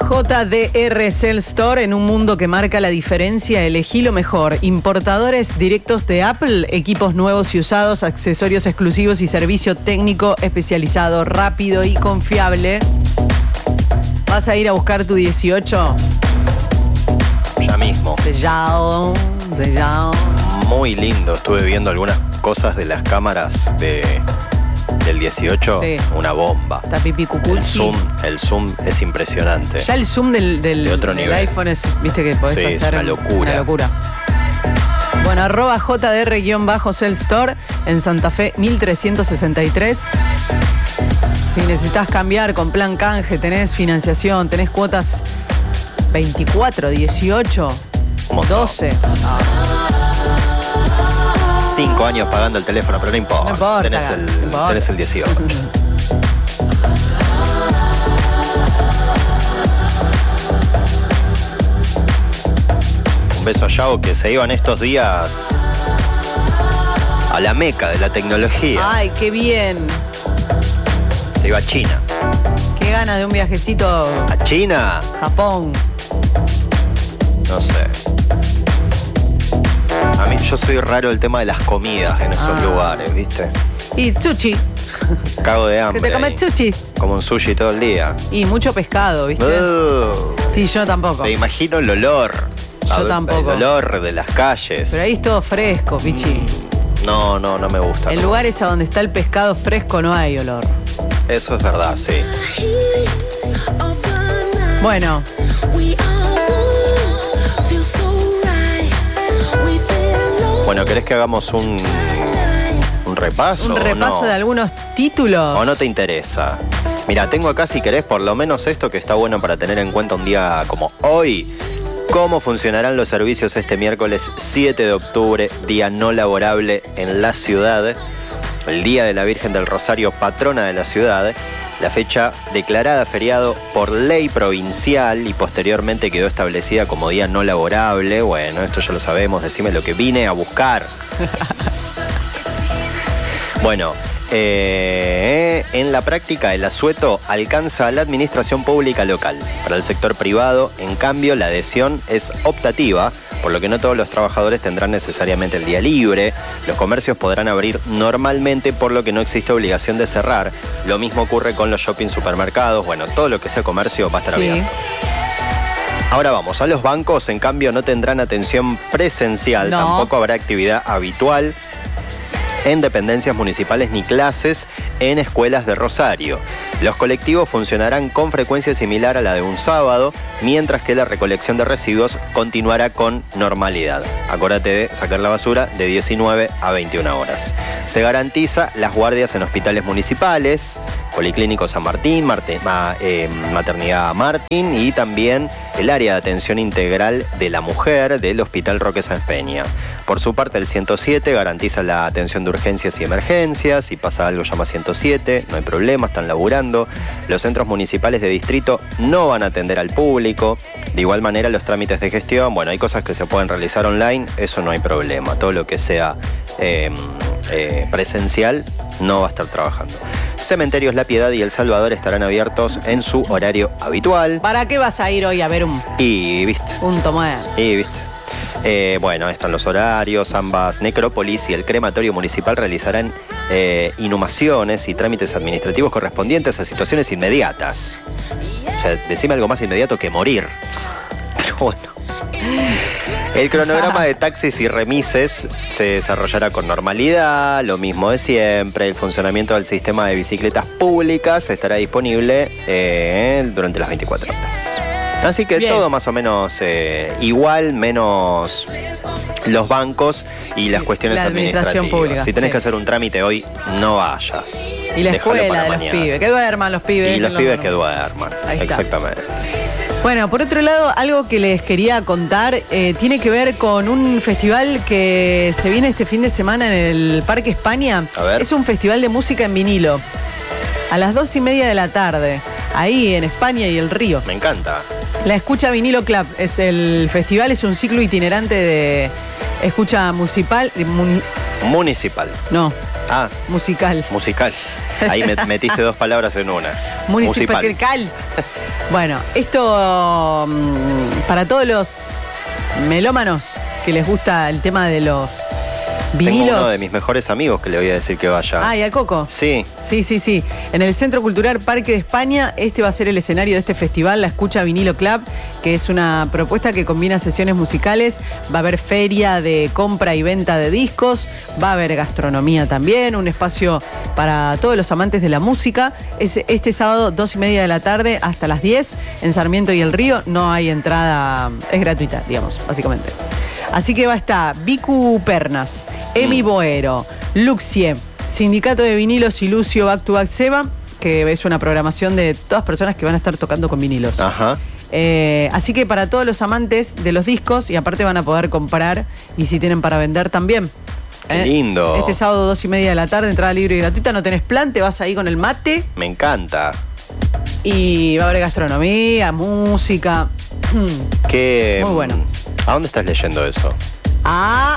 JDR Cell Store, en un mundo que marca la diferencia, elegí lo mejor. Importadores directos de Apple, equipos nuevos y usados, accesorios exclusivos y servicio técnico especializado, rápido y confiable. ¿Vas a ir a buscar tu 18? Ya mismo. Sellado. Muy lindo. Estuve viendo algunas cosas de las cámaras del 18. Sí. Una bomba. Está pipi cucuchi. El zoom es impresionante. Ya el zoom de otro nivel. IPhone es, viste que podés hacer. Es una locura. Bueno, @JDR-Cell Store en Santa Fe 1363. Si necesitas cambiar con plan canje, tenés financiación, tenés cuotas 24, 18, 12. 5 años pagando el teléfono, pero no importa. No importa, tenés el 18. Un beso a Yao, que se iban estos días a la meca de la tecnología. Ay, qué bien. Se iba a China. Qué ganas de un viajecito. ¿A China? Japón. No sé. A mí, yo soy raro el tema de las comidas en esos lugares, ¿viste? Y sushi. Cago de hambre. ¿Que te comes sushi? Como un sushi todo el día. Y mucho pescado, ¿viste? Sí, yo tampoco. Me imagino el olor. Yo tampoco. El olor de las calles. Pero ahí es todo fresco, pichi. No me gusta. En lugares a donde está el pescado fresco no hay olor. Eso es verdad, sí. Bueno. Bueno, ¿querés que hagamos un repaso? ¿Un repaso de algunos títulos? ¿O no te interesa? Mira, tengo acá, si querés, por lo menos esto que está bueno para tener en cuenta un día como hoy. ¿Cómo funcionarán los servicios este miércoles 7 de octubre, día no laborable en la ciudad? El Día de la Virgen del Rosario, patrona de la ciudad. La fecha declarada feriado por ley provincial y posteriormente quedó establecida como día no laborable. Bueno, esto ya lo sabemos, decime lo que vine a buscar. Bueno, en la práctica el asueto alcanza a la administración pública local. Para el sector privado, en cambio, la adhesión es optativa, por lo que no todos los trabajadores tendrán necesariamente el día libre. Los comercios podrán abrir normalmente, por lo que no existe obligación de cerrar. Lo mismo ocurre con los shopping, supermercados. Bueno, todo lo que sea comercio va a estar abierto. Ahora vamos, a los bancos, en cambio, no tendrán atención presencial. Tampoco habrá actividad habitual en dependencias municipales ni clases en escuelas de Rosario. Los colectivos funcionarán con frecuencia similar a la de un sábado, mientras que la recolección de residuos continuará con normalidad. Acuérdate de sacar la basura de 19 a 21 horas. Se garantiza las guardias en hospitales municipales, Policlínico San Martín, Maternidad Martín y también el área de atención integral de la mujer del Hospital Roque Sáenz Peña. Por su parte, el 107 garantiza la atención de urgencias y emergencias. Si pasa algo, llama 107, no hay problema, están laburando. Los centros municipales de distrito no van a atender al público. De igual manera, los trámites de gestión, bueno, hay cosas que se pueden realizar online, eso no hay problema. Todo lo que sea presencial no va a estar trabajando. Cementerios La Piedad y El Salvador estarán abiertos en su horario habitual. ¿Para qué vas a ir hoy a ver un tomar? Bueno, están los horarios. Ambas necrópolis y el crematorio municipal realizarán inhumaciones y trámites administrativos correspondientes a situaciones inmediatas. O sea, decime algo más inmediato que morir. Pero bueno. El cronograma de taxis y remises se desarrollará con normalidad, lo mismo de siempre. El funcionamiento del sistema de bicicletas públicas estará disponible durante las 24 horas. Así que todo más o menos igual, menos los bancos y las cuestiones administrativas. Pública, si tenés que hacer un trámite hoy, no vayas. Y la escuela de los pibes, que duerman los pibes. Y los pibes que duerman, exactamente. Bueno, por otro lado, algo que les quería contar tiene que ver con un festival que se viene este fin de semana en el Parque España. A ver. Es un festival de música en vinilo. A las 2:30 de la tarde, ahí en España y el Río. Me encanta. La Escucha Vinilo Club. El festival es un ciclo itinerante de escucha municipal. No. Musical. Ahí metiste dos palabras en una. Municipal. Bueno, esto para todos los melómanos que les gusta el tema de los vinilos. Tengo uno de mis mejores amigos que le voy a decir que vaya. Ah, ¿y al Coco? Sí. Sí. En el Centro Cultural Parque de España, este va a ser el escenario de este festival, la Escucha Vinilo Club, que es una propuesta que combina sesiones musicales. Va a haber feria de compra y venta de discos, va a haber gastronomía también, un espacio para todos los amantes de la música. Es este sábado, 2:30 de la tarde hasta las 10, en Sarmiento y El Río. No hay entrada, es gratuita, digamos, básicamente. Así que va a estar Vicu Pernas, Emi Boero, Luxie, Sindicato de Vinilos y Lucio Back to Back Seba, que es una programación de todas personas que van a estar tocando con vinilos. Ajá. Así que para todos los amantes de los discos, y aparte van a poder comprar, y si tienen para vender también. Qué lindo. Este sábado, 2:30 de la tarde, entrada libre y gratuita, no tenés plan, te vas ahí con el mate. Me encanta. Y va a haber gastronomía, música. Qué, Muy bueno. ¿A dónde estás leyendo eso? Ah,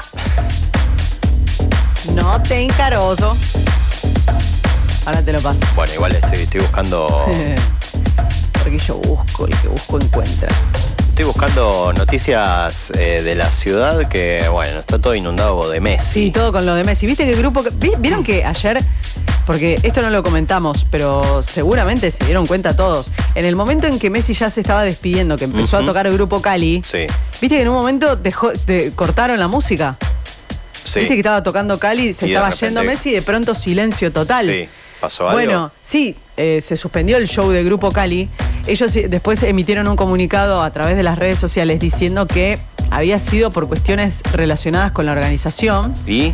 no te encaroso. Ahora te lo paso. Bueno, igual estoy buscando. Porque yo busco, el que busco encuentra. Estoy buscando noticias de la ciudad que, bueno, está todo inundado de Messi. Sí, todo con lo de Messi. ¿Viste qué grupo? ¿Vieron que ayer, porque esto no lo comentamos, pero seguramente se dieron cuenta todos, en el momento en que Messi ya se estaba despidiendo, que empezó a tocar el grupo Cali, Sí. ¿viste que en un momento cortaron la música? Sí. ¿Viste que estaba tocando Cali, se Y de estaba repente- yendo Messi y de pronto silencio total? Sí. ¿Pasó algo? Bueno, sí, se suspendió el show del Grupo Cali. Ellos después emitieron un comunicado a través de las redes sociales diciendo que había sido por cuestiones relacionadas con la organización, ¿Y?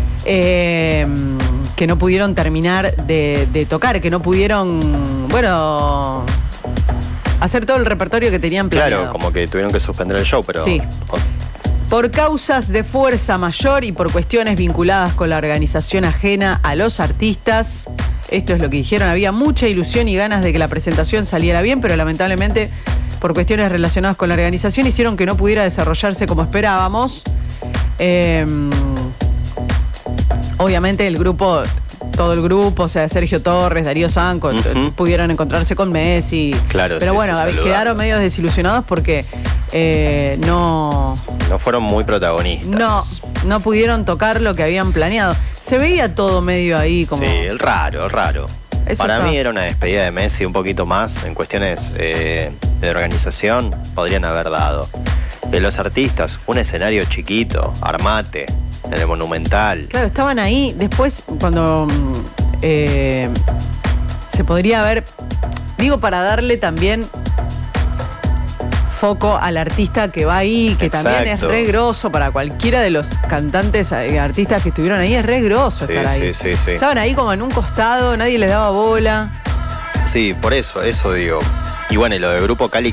que no pudieron terminar de tocar, que no pudieron, bueno, hacer todo el repertorio que tenían planeado. Claro, como que tuvieron que suspender el show, pero. Sí. Por causas de fuerza mayor y por cuestiones vinculadas con la organización ajena a los artistas, esto es lo que dijeron, había mucha ilusión y ganas de que la presentación saliera bien, pero lamentablemente por cuestiones relacionadas con la organización hicieron que no pudiera desarrollarse como esperábamos. Obviamente el grupo, todo el grupo, o sea, Sergio Torres, Darío Sanco, pudieron encontrarse con Messi. Claro, pero sí, bueno, sí, saludando. quedaron medio desilusionados porque no fueron muy protagonistas. no pudieron tocar lo que habían planeado. Se veía todo medio ahí como... Sí, raro. Eso Para está. mí era una despedida de Messi un poquito más en cuestiones de organización, podrían haber dado. De los artistas, un escenario chiquito, armate, en el Monumental. Claro, estaban ahí. Después, cuando se podría haber... Digo, para darle también foco al artista que va ahí, que también es Exacto. re grosso para cualquiera de los cantantes, artistas que estuvieron ahí, es re grosso Sí, estar ahí. sí. Estaban ahí como en un costado, nadie les daba bola. Sí, por eso digo. Y bueno, y lo de Grupo Cali